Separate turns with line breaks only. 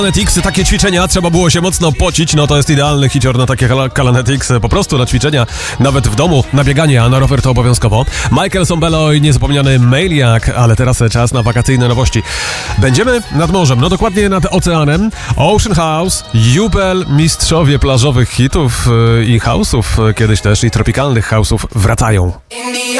Kalanetics, takie ćwiczenia, trzeba było się mocno pocić, no to jest idealny hicior na takie Kalanetics, po prostu na ćwiczenia, nawet w domu, na bieganie, a na rower to obowiązkowo. Michael Sombello i niezapomniany Maniac, ale teraz czas na wakacyjne nowości. Będziemy nad morzem, no dokładnie nad oceanem. Ocean House, Jubel, mistrzowie plażowych hitów i house'ów, kiedyś też i tropikalnych house'ów wracają.